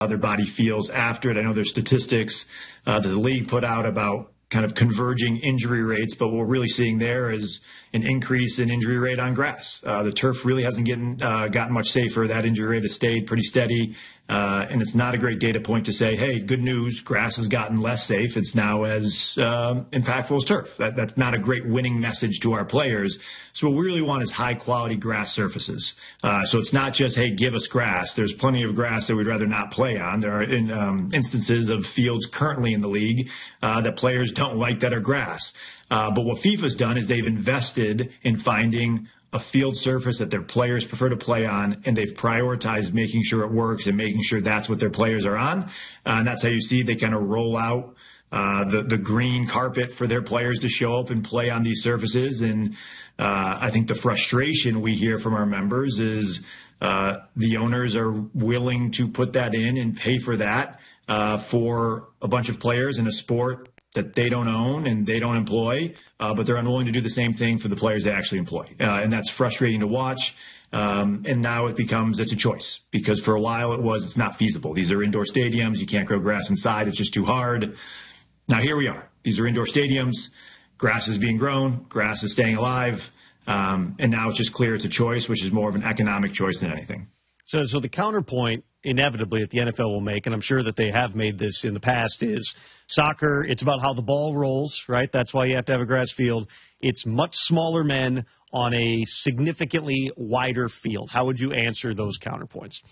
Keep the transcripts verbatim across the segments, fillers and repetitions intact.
their body feels after it. I know there's statistics uh, that the league put out about kind of converging injury rates, but what we're really seeing there is an increase in injury rate on grass. Uh, the turf really hasn't getting, uh, gotten much safer. That injury rate has stayed pretty steady, uh, and it's not a great data point to say, hey, good news, grass has gotten less safe. It's now as uh, impactful as turf. That, that's not a great winning message to our players. So what we really want is high-quality grass surfaces. Uh, so it's not just, hey, give us grass. There's plenty of grass that we'd rather not play on. There are in, um, instances of fields currently in the league uh, that players don't like that are grass. Uh, but what FIFA's done is they've invested in finding a field surface that their players prefer to play on, and they've prioritized making sure it works and making sure that's what their players are on. Uh, and that's how you see they kind of roll out uh, the, the green carpet for their players to show up and play on these surfaces. And uh, I think the frustration we hear from our members is uh, the owners are willing to put that in and pay for that uh, for a bunch of players in a sport that they don't own and they don't employ, uh, but they're unwilling to do the same thing for the players they actually employ. Uh, and that's frustrating to watch. Um, and now it becomes, it's a choice, because for a while it was, it's not feasible. These are indoor stadiums. You can't grow grass inside. It's just too hard. Now here we are. These are indoor stadiums. Grass is being grown. Grass is staying alive. Um, and now it's just clear it's a choice, which is more of an economic choice than anything. So, so the counterpoint inevitably that the N F L will make, and I'm sure that they have made this in the past, is soccer, it's about how the ball rolls, right? That's why you have to have a grass field. It's much smaller men on a significantly wider field. How would you answer those counterpoints?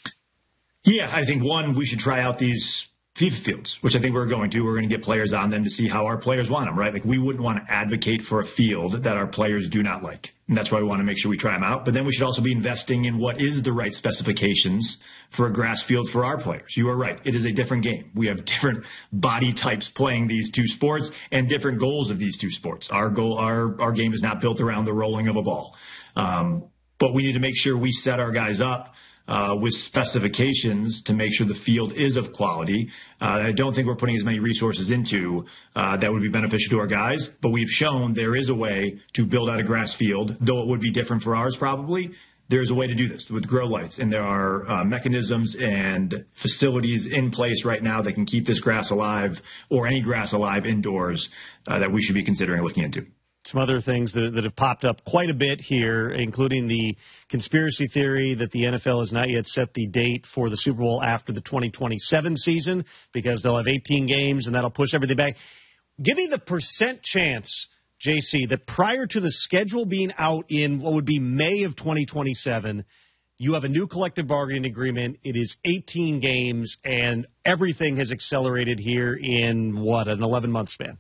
Yeah, I think, one, we should try out these FIFA fields, which I think we're going to. We're going to get players on them to see how our players want them, right? Like, we wouldn't want to advocate for a field that our players do not like. And that's why we want to make sure we try them out. But then we should also be investing in what is the right specifications for a grass field for our players. You are right. It is a different game. We have different body types playing these two sports and different goals of these two sports. Our goal, our, our game is not built around the rolling of a ball. Um, but we need to make sure we set our guys up Uh, with specifications to make sure the field is of quality. Uh, I don't think we're putting as many resources into uh, that would be beneficial to our guys, but we've shown there is a way to build out a grass field, though it would be different for ours probably. There's a way to do this with grow lights, and there are uh, mechanisms and facilities in place right now that can keep this grass alive, or any grass alive indoors, uh, that we should be considering looking into. Some other things that, that have popped up quite a bit here, including the conspiracy theory that the N F L has not yet set the date for the Super Bowl after the twenty twenty-seven season, because they'll have eighteen games and that'll push everything back. Give me the percent chance, J C, that prior to the schedule being out in what would be May of twenty twenty-seven, you have a new collective bargaining agreement. It is eighteen games, and everything has accelerated here in, what, an eleven-month span?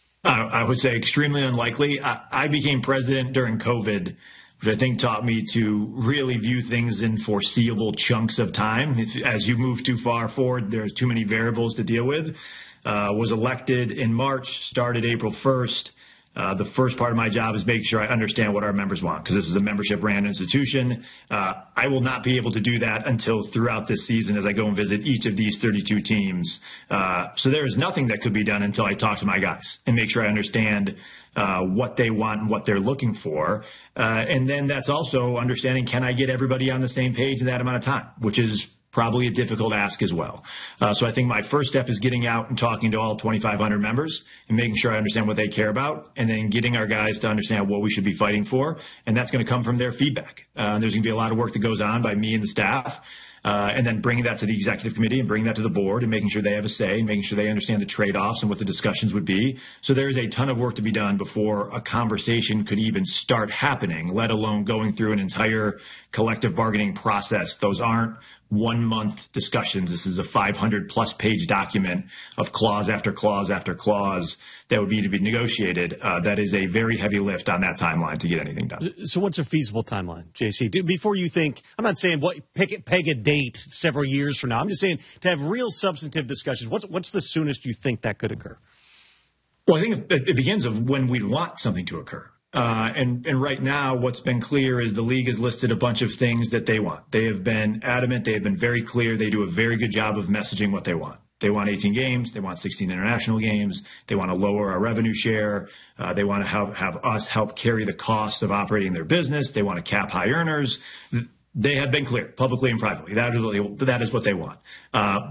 I would say extremely unlikely. I became president during COVID, which I think taught me to really view things in foreseeable chunks of time. If, as you move too far forward, there's too many variables to deal with. Uh, was elected in March, started April first. Uh, the first part of my job is making sure I understand what our members want, because this is a membership-ran institution. Uh, I will not be able to do that until throughout this season as I go and visit each of these thirty-two teams. Uh, so there is nothing that could be done until I talk to my guys and make sure I understand uh, what they want and what they're looking for. Uh, and then that's also understanding, can I get everybody on the same page in that amount of time, which is probably a difficult ask as well. Uh, so I think my first step is getting out and talking to all twenty-five hundred members and making sure I understand what they care about, and then getting our guys to understand what we should be fighting for. And that's going to come from their feedback. Uh, there's going to be a lot of work that goes on by me and the staff. Uh, and then bringing that to the executive committee and bringing that to the board and making sure they have a say and making sure they understand the trade-offs and what the discussions would be. So there is a ton of work to be done before a conversation could even start happening, let alone going through an entire collective bargaining process. Those aren't one-month discussions. This is a five hundred plus page document of clause after clause after clause that would need to be negotiated. Uh, that is a very heavy lift on that timeline to get anything done. So what's a feasible timeline, J C? Before you think, I'm not saying what pick, peg a date several years from now. I'm just saying to have real substantive discussions. What's, what's the soonest you think that could occur? Well, I think it, it begins of when we'd want something to occur. Uh, and, and right now, what's been clear is the league has listed a bunch of things that they want. They have been adamant. They have been very clear. They do a very good job of messaging what they want. They want eighteen games. They want sixteen international games. They want to lower our revenue share. Uh, they want to have, have us help carry the cost of operating their business. They want to cap high earners. They have been clear, publicly and privately. That is what they, that is what they want. Uh,